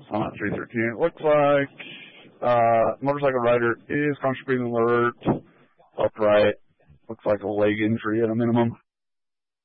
On 313. It looks like motorcycle rider is conscious breathing alert. Upright. Looks like a leg injury at a minimum.